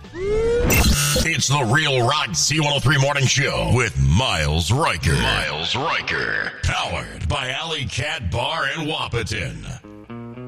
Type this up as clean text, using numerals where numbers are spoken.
It's the Real Rock C103 Morning Show with Miles Riker. Miles Riker. Powered by Alley Cat Bar in Wapaton.